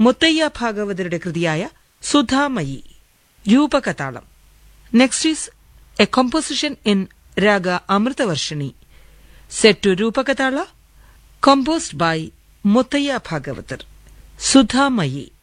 Muthaiah ഭാഗവതരുടെ കൃതിയായ സുധാമയി. രൂപകതാളം. Next is A composition in raga Amritavarshini, set to രൂപകതാള, composed by Muthaiah Bhagavathar. സുധാമയി.